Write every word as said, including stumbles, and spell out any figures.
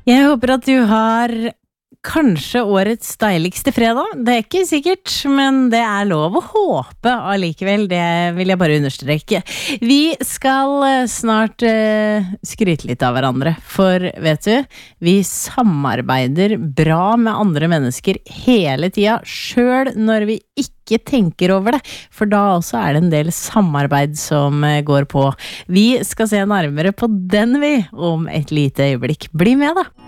Jeg håper at du har kanskje årets deiligste fredag. Det er ikke sikkert, men det er lov å håpe allikevel. Det vil jeg bare understreke. Vi skal snart uh, skryte litt av hverandre, for vet du, vi samarbeider bra med andre mennesker hele tida, selv når vi ikke tenker over det, for da også er det en del samarbeid som går på. Vi skal se nærmere på den vi om et lite øyeblikk. Bli med da!